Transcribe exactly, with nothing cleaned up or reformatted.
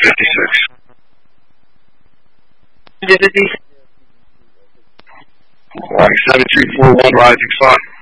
fifty-six. Did it be? Like seven three four one Rising Sun.